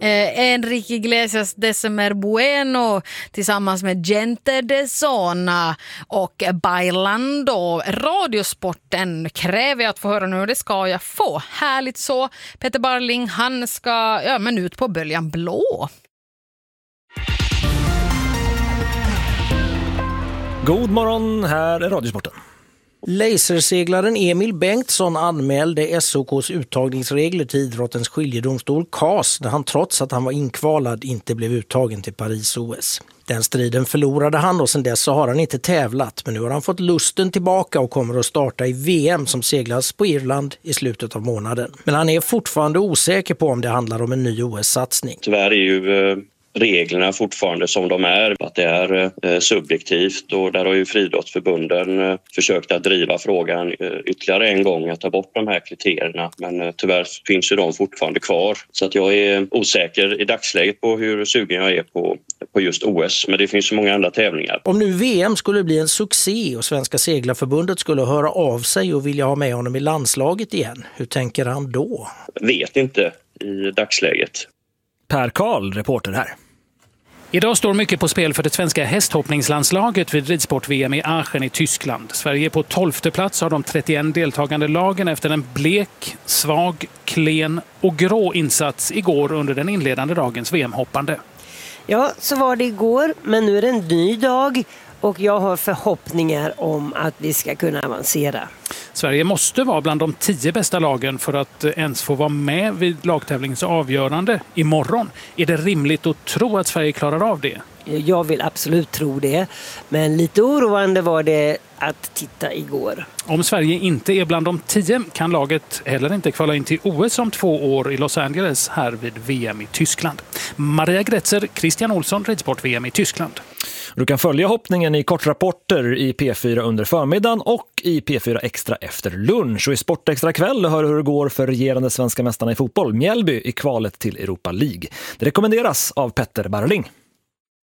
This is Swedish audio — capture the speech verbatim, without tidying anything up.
Eh, Enrique Iglesias Decimer Bueno tillsammans med Gente de Zona och Bailando. Radiosporten kräver jag att få höra nu, det ska jag få. Härligt så. Peter Barling, han ska ja, men ut på böljan blå. God morgon, här är Radiosporten. Laserseglaren Emil Bengtsson anmälde S O K:s uttagningsregler till idrottens skiljedomstol C A S när han trots att han var inkvalad inte blev uttagen till Paris-O S. Den striden förlorade han och sedan dess så har han inte tävlat, men nu har han fått lusten tillbaka och kommer att starta i V M som seglas på Irland i slutet av månaden. Men han är fortfarande osäker på om det handlar om en ny O S-satsning. Tyvärr är ju reglerna fortfarande som de är, att det är eh, subjektivt, och där har ju friidrottsförbunden eh, försökt att driva frågan eh, ytterligare en gång att ta bort de här kriterierna, men eh, tyvärr finns ju de fortfarande kvar, så att jag är osäker i dagsläget på hur sugen jag är på, på just O S, men det finns ju många andra tävlingar. Om nu V M skulle bli en succé och Svenska seglarförbundet skulle höra av sig och vilja ha med honom i landslaget igen, hur tänker han då? Vet inte i dagsläget. Per Karl, reporter här. Idag står mycket på spel för det svenska hästhoppningslandslaget vid ridsport-V M i Aachen i Tyskland. Sverige är på tolfte plats av de trettioen deltagande lagen efter en blek, svag, klen och grå insats igår under den inledande dagens V M-hoppande. Ja, så var det igår, men nu är det en ny dag och jag har förhoppningar om att vi ska kunna avancera. Sverige måste vara bland de tio bästa lagen för att ens få vara med vid lagtävlingens avgörande imorgon. Är det rimligt att tro att Sverige klarar av det? Jag vill absolut tro det, men lite oroande var det att titta igår. Om Sverige inte är bland de tio kan laget heller inte kvala in till O S om två år i Los Angeles här vid V M i Tyskland. Maria Gretzer, Christian Olsson, ridsport-V M i Tyskland. Du kan följa hoppningen i kortrapporter i P fyra under förmiddagen och i P fyra Extra efter lunch. Och i Sport Extra kväll hör hur det går för regerande svenska mästarna i fotboll, Mjällby, i kvalet till Europa League. Det rekommenderas av Petter Barling.